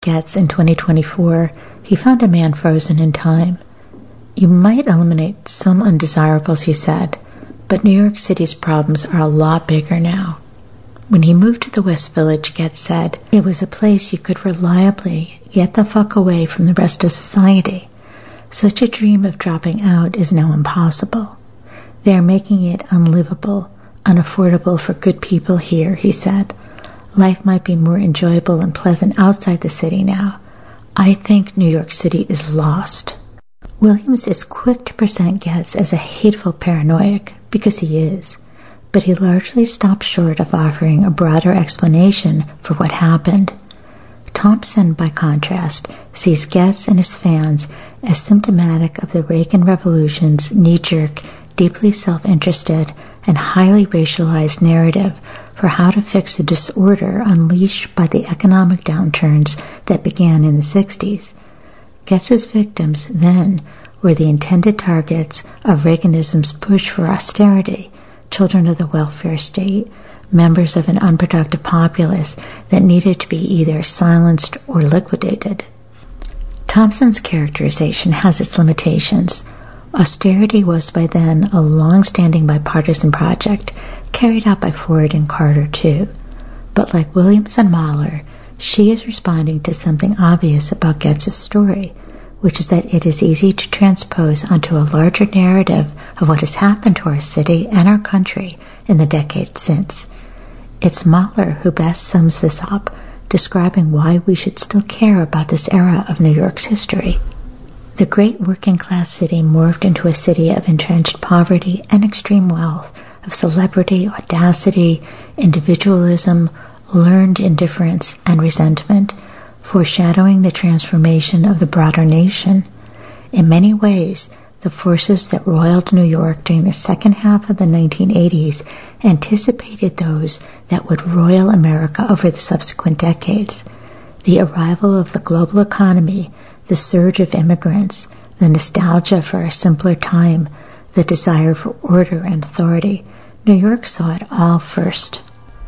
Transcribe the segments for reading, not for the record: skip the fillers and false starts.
Getz in 2024, he found a man frozen in time. You might eliminate some undesirables, he said, but New York City's problems are a lot bigger now. When he moved to the West Village, Getz said, it was a place you could reliably get the fuck away from the rest of society. Such a dream of dropping out is now impossible. They are making it unlivable, unaffordable for good people here, he said. Life might be more enjoyable and pleasant outside the city now. I think New York City is lost. Williams is quick to present Getz as a hateful paranoiac, because he is, but he largely stops short of offering a broader explanation for what happened. Thompson, by contrast, sees Getz and his fans as symptomatic of the Reagan Revolution's knee-jerk, deeply self-interested, and highly racialized narrative for how to fix the disorder unleashed by the economic downturns that began in the 60s. Getz's victims then were the intended targets of Reaganism's push for austerity, children of the welfare state, members of an unproductive populace that needed to be either silenced or liquidated. Thompson's characterization has its limitations. Austerity was by then a long-standing bipartisan project carried out by Ford and Carter too. But like Williams and Mahler, she is responding to something obvious about Getz's story, which is that it is easy to transpose onto a larger narrative of what has happened to our city and our country in the decades since. It's Mahler who best sums this up, describing why we should still care about this era of New York's history. The great working-class city morphed into a city of entrenched poverty and extreme wealth, of celebrity, audacity, individualism, learned indifference, and resentment, foreshadowing the transformation of the broader nation. In many ways, the forces that roiled New York during the second half of the 1980s anticipated those that would roil America over the subsequent decades. The arrival of the global economy, the surge of immigrants, the nostalgia for a simpler time, the desire for order and authority. New York saw it all first.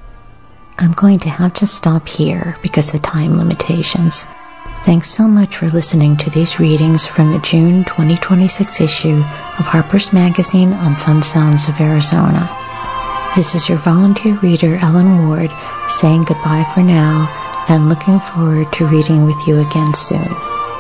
I'm going to have to stop here because of time limitations. Thanks so much for listening to these readings from the June 2026 issue of Harper's Magazine on Sun Sounds of Arizona. This is your volunteer reader, Ellen Ward, saying goodbye for now and looking forward to reading with you again soon.